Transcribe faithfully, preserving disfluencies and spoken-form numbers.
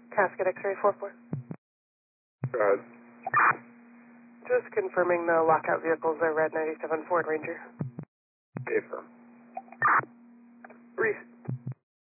Casket X-ray four four. Go ahead. Just confirming the lockout vehicles are red ninety-seven Ford Ranger. Affirm.